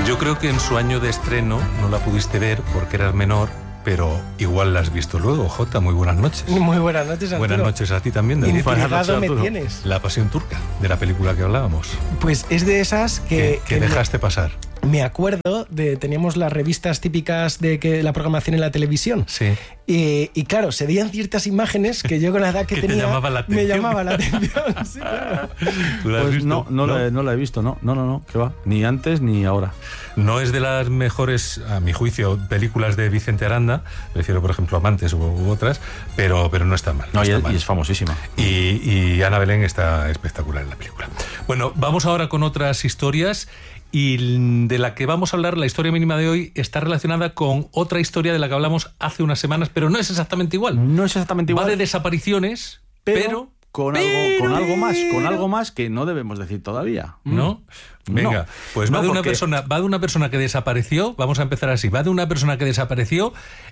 Yo creo que en su año de estreno no la pudiste ver porque eras menor, pero igual la has visto luego. Jota, muy buenas noches. Muy buenas noches, Arturo. Buenas noches a ti también. Intrigado me tienes. La pasión turca, de la película que hablábamos. Pues es de esas que dejaste pasar. Me acuerdo teníamos las revistas típicas de que la programación en la televisión. Sí. Y claro, se veían ciertas imágenes que yo con la edad que tenía me llamaba la atención. Sí, claro. ¿Tú la has visto? No la he visto, no, ¿qué va? Ni antes ni ahora. No es de las mejores, a mi juicio, películas de Vicente Aranda, prefiero por ejemplo Amantes u otras, pero no está mal. No, y es famosísima. Y Ana Belén está espectacular en la película. Bueno, vamos ahora con otras historias. Y de la que vamos a hablar, la historia mínima de hoy, está relacionada con otra historia de la que hablamos hace unas semanas, pero no es exactamente igual. No es exactamente igual. Va de desapariciones, pero con algo más que no debemos decir todavía. ¿No? Venga, no. Pues va de una persona que desapareció, vamos a empezar así, va de una persona que desapareció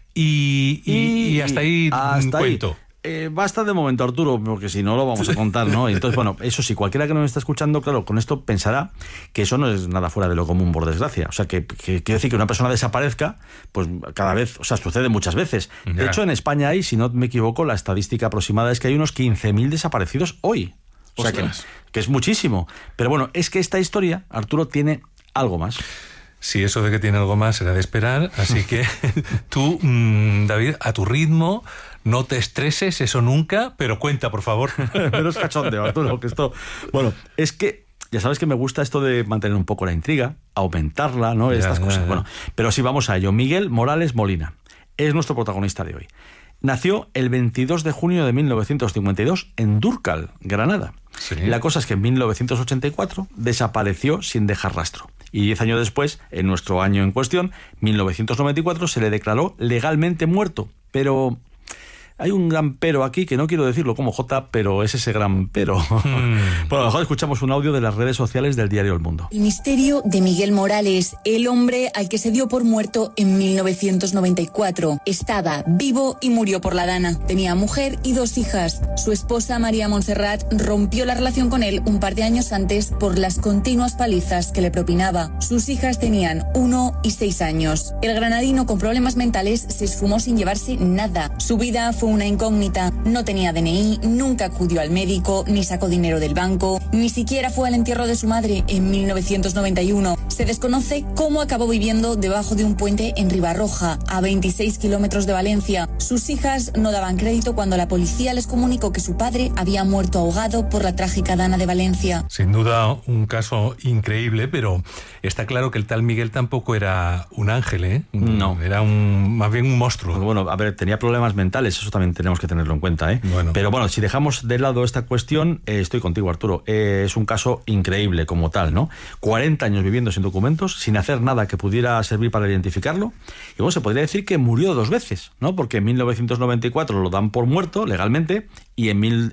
y hasta ahí cuento. Basta de momento, Arturo, porque si no lo vamos a contar, ¿no? Entonces, bueno, eso sí, cualquiera que nos está escuchando, claro, con esto pensará que eso no es nada fuera de lo común, por desgracia. O sea, que quiere decir que una persona desaparezca, pues cada vez, o sea, sucede muchas veces. De hecho, en España hay, si no me equivoco, la estadística aproximada es que hay unos 15.000 desaparecidos hoy. O sea, que es muchísimo. Pero bueno, es que esta historia, Arturo, tiene algo más. Sí, eso de que tiene algo más era de esperar, así que tú, David, a tu ritmo, no te estreses, eso nunca, pero cuenta, por favor. Pero es cachondeo, Arturo, que esto... Bueno, es que ya sabes que me gusta esto de mantener un poco la intriga, aumentarla, ¿no? Estas cosas. Bueno, pero sí, vamos a ello. Miguel Morales Molina es nuestro protagonista de hoy. Nació el 22 de junio de 1952 en Dúrcal, Granada. Sí. La cosa es que en 1984 desapareció sin dejar rastro. Y 10 años después, en nuestro año en cuestión, 1994, se le declaró legalmente muerto. Pero hay un gran pero aquí, que no quiero decirlo como Jota, pero es ese gran pero. Bueno, a lo mejor escuchamos un audio de las redes sociales del diario El Mundo. El misterio de Miguel Morales, el hombre al que se dio por muerto en 1994. Estaba vivo y murió por la dana. Tenía mujer y 2 hijas. Su esposa, María Montserrat, rompió la relación con él un par de años antes por las continuas palizas que le propinaba. Sus hijas tenían 1 y 6 años. El granadino con problemas mentales se esfumó sin llevarse nada. Su vida fue una incógnita. No tenía DNI, nunca acudió al médico, ni sacó dinero del banco, ni siquiera fue al entierro de su madre en 1991. Se desconoce cómo acabó viviendo debajo de un puente en Ribarroja, a 26 kilómetros de Valencia. Sus hijas no daban crédito cuando la policía les comunicó que su padre había muerto ahogado por la trágica dana de Valencia. Sin duda un caso increíble, pero está claro que el tal Miguel tampoco era un ángel, ¿eh? No. Era más bien un monstruo. Bueno, a ver, tenía problemas mentales, eso también tenemos que tenerlo en cuenta, ¿eh? Bueno. Pero bueno, si dejamos de lado esta cuestión, estoy contigo, Arturo. Es un caso increíble como tal, ¿no? 40 años viviendo sin documentos, sin hacer nada que pudiera servir para identificarlo. Y bueno, se podría decir que murió 2 veces, ¿no? Porque en 1994 lo dan por muerto legalmente y en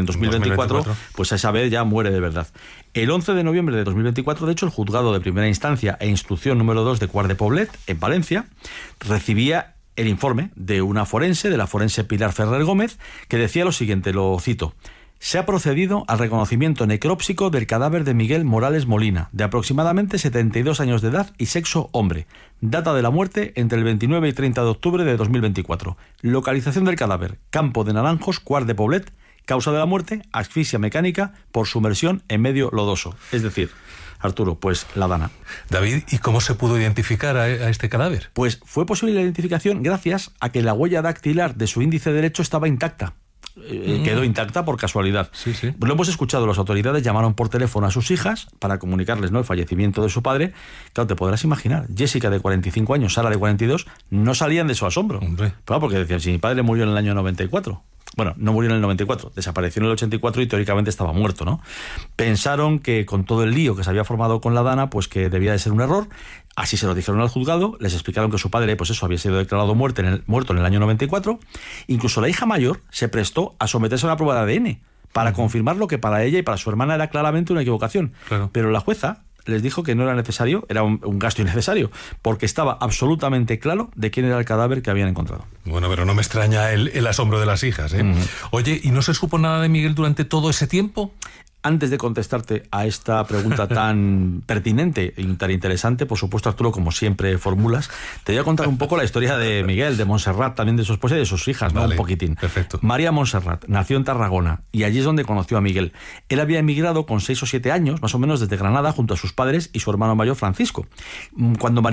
2024, pues esa vez ya muere de verdad. El 11 de noviembre de 2024, de hecho, el juzgado de primera instancia e instrucción número 2 de Quart de Poblet, en Valencia, recibía el informe de una forense, de la forense Pilar Ferrer Gómez, que decía lo siguiente, lo cito: se ha procedido al reconocimiento necrópsico del cadáver de Miguel Morales Molina, de aproximadamente 72 años de edad y sexo hombre. Data de la muerte entre el 29 y 30 de octubre de 2024. Localización del cadáver: Campo de Naranjos, Quart de Poblet. Causa de la muerte: asfixia mecánica por sumersión en medio lodoso. Es decir, Arturo, pues la dana. David, ¿y cómo se pudo identificar a este cadáver? Pues fue posible la identificación gracias a que la huella dactilar de su índice derecho estaba intacta. Quedó intacta por casualidad. Sí, sí. Lo hemos escuchado, las autoridades llamaron por teléfono a sus hijas para comunicarles, ¿no?, el fallecimiento de su padre. Claro, te podrás imaginar, Jessica de 45 años, Sara de 42, no salían de su asombro. Hombre. Claro, porque decían, si mi padre murió en el año 94. Bueno, no murió en el 94, desapareció en el 84 y teóricamente estaba muerto, ¿no? Pensaron que con todo el lío que se había formado con la dana, pues que debía de ser un error. Así se lo dijeron al juzgado, les explicaron que su padre, pues eso, había sido declarado muerto en el año 94. Incluso la hija mayor se prestó a someterse a una prueba de ADN para confirmar lo que para ella y para su hermana era claramente una equivocación. Claro. Pero la jueza les dijo que no era necesario, era un gasto innecesario, porque estaba absolutamente claro de quién era el cadáver que habían encontrado. Bueno, pero no me extraña el asombro de las hijas, ¿eh? Oye, ¿y no se supo nada de Miguel durante todo ese tiempo? Antes de contestarte a esta pregunta tan pertinente y tan interesante, por supuesto, Arturo, como siempre formulas, te voy a contar un poco la historia de Miguel, de Montserrat, también de su esposa y de sus hijas, ¿no? Vale, un poquitín. Perfecto. María Montserrat nació en Tarragona y allí es donde conoció a Miguel. Él había emigrado con 6 o 7 años, más o menos, desde Granada, junto a sus padres y su hermano mayor, Francisco. Cuando María